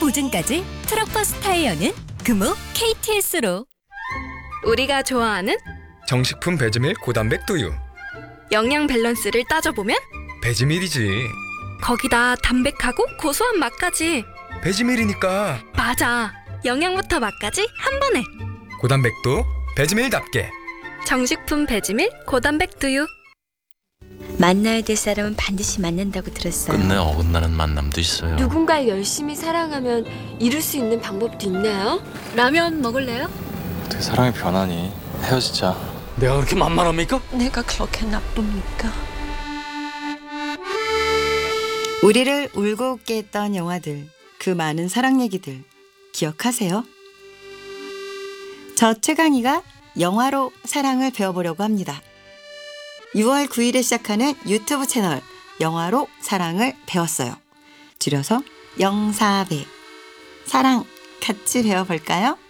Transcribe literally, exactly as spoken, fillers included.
보증까지 트럭버스 타이어는 금호 케이티에스로. 우리가 좋아하는 정식품 배지밀 고단백 두유. 영양 밸런스를 따져보면 배지밀이지. 거기다 담백하고 고소한 맛까지. 배지밀이니까 맞아. 영양부터 맛까지 한 번에. 고단백도 배지밀답게. 정식품 배지밀 고단백 두유. 만나야 될 사람은 반드시 만난다고 들었어요. 끝내 어긋나는 만남도 있어요. 누군가를 열심히 사랑하면 이룰 수 있는 방법도 있나요? 라면 먹을래요? 어떻게 사랑이 변하니? 헤어지자. 내가 그렇게 만만합니까? 내가 그렇게 나쁩니까? 우리를 울고 웃게 했던 영화들, 그 많은 사랑 얘기들 기억하세요? 저 최강희가 영화로 사랑을 배워보려고 합니다. 유월 구일에 시작하는 유튜브 채널 영화로 사랑을 배웠어요. 줄여서 영사배. 사랑 같이 배워볼까요?